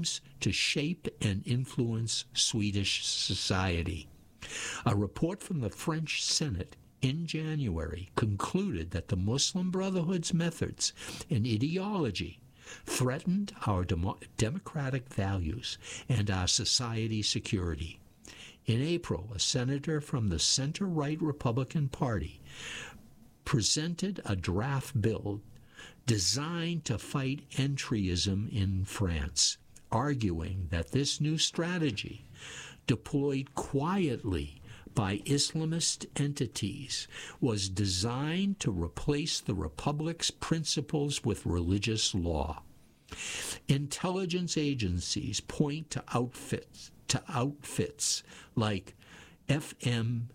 aims to shape and influence Swedish society. A report from the French Senate in January concluded that the Muslim Brotherhood's methods and ideology threatened our democratic values and our society's security. In April, a senator from the center-right Republican Party presented a draft bill designed to fight entryism in France, arguing that this new strategy, deployed quietly by Islamist entities, was designed to replace the Republic's principles with religious law. Intelligence agencies point to outfits like FEMYSO,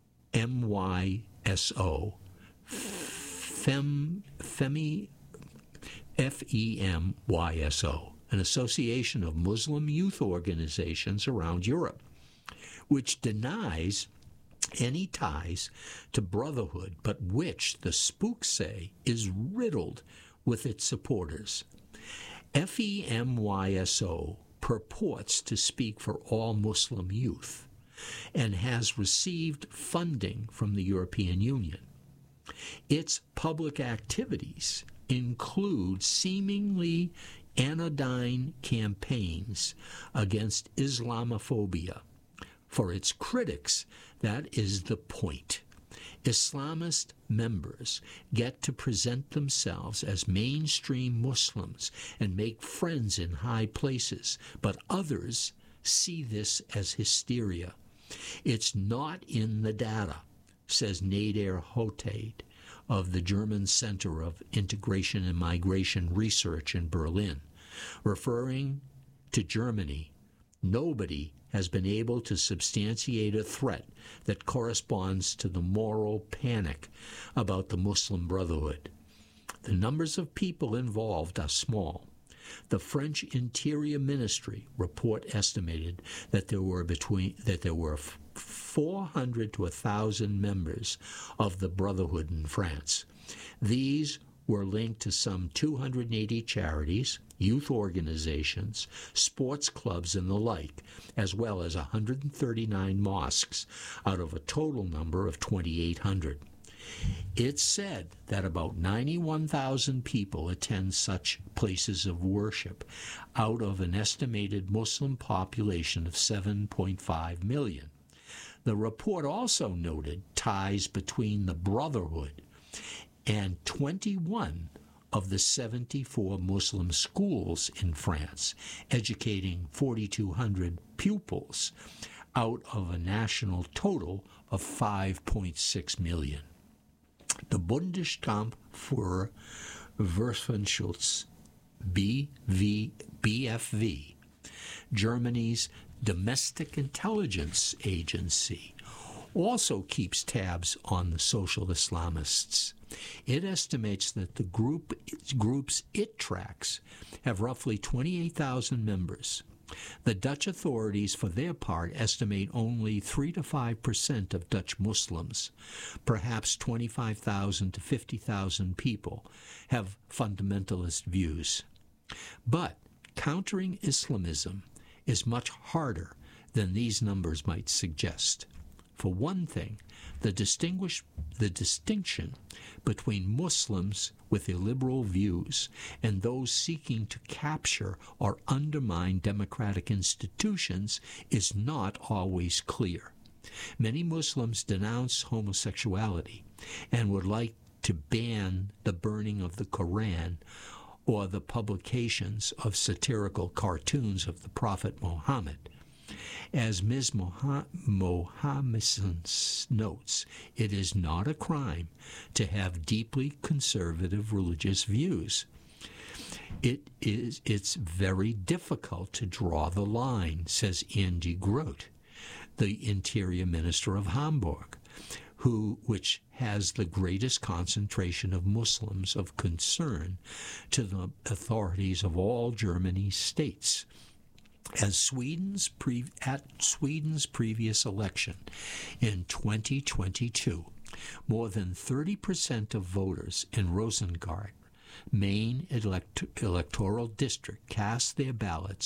FEMYSO, an association of Muslim youth organizations around Europe, which denies any ties to Brotherhood, but which, the spooks say, is riddled with its supporters. FEMYSO purports to speak for all Muslim youth and has received funding from the European Union. Its public activities include seemingly anodyne campaigns against Islamophobia. For its critics, that is the point. Islamist members get to present themselves as mainstream Muslims and make friends in high places, but others see this as hysteria. It's not in the data, says Nader Hotaid of the German Center of Integration and Migration Research in Berlin. Referring to Germany, nobody has been able to substantiate a threat that corresponds to the moral panic about the Muslim Brotherhood. The numbers of people involved are small. The French Interior Ministry report estimated that there were 400 to 1,000 members of the Brotherhood in France. These were linked to some 280 charities, youth organizations, sports clubs, and the like, as well as 139 mosques out of a total number of 2,800. It's said that about 91,000 people attend such places of worship out of an estimated Muslim population of 7.5 million. The report also noted ties between the Brotherhood and 21 of the 74 Muslim schools in France, educating 4,200 pupils out of a national total of 5.6 million. The Bundesamt für Verfassungsschutz, BFV, Germany's domestic intelligence agency, also keeps tabs on the social Islamists. It estimates that the groups it tracks have roughly 28,000 members. The Dutch authorities, for their part, estimate only 3 to 5% of Dutch Muslims, perhaps 25,000 to 50,000 people, have fundamentalist views. But countering Islamism is much harder than these numbers might suggest. For one thing, the distinction between Muslims with illiberal views and those seeking to capture or undermine democratic institutions is not always clear. Many Muslims denounce homosexuality and would like to ban the burning of the Quran or the publications of satirical cartoons of the Prophet Muhammad. As Ms. Mohammedan notes, it is not a crime to have deeply conservative religious views. It's very difficult to draw the line, says Andy Grote, the Interior Minister of Hamburg, which has the greatest concentration of Muslims of concern to the authorities of all Germany's states. At Sweden's previous election in 2022, more than 30% of voters in Rosengård, Maine electoral district, cast their ballots